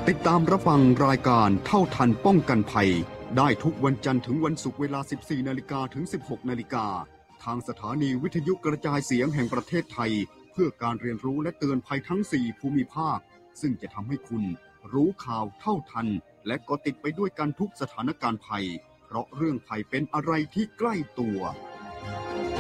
ติดตามรับฟังรายการเท่าทันป้องกันภัยได้ทุกวันจันทร์ถึงวันศุกร์เวลา 14 นาฬิกาถึง 16 นาฬิกาทางสถานีวิทยุกระจายเสียงแห่งประเทศไทยเพื่อการเรียนรู้และเตือนภัยทั้ง 4 ภูมิภาคซึ่งจะทำให้คุณรู้ข่าวเท่าทันและก็ติดไปด้วยกันทุกสถานการณ์ภัยเพราะเรื่องภัยเป็นอะไรที่ใกล้ตัว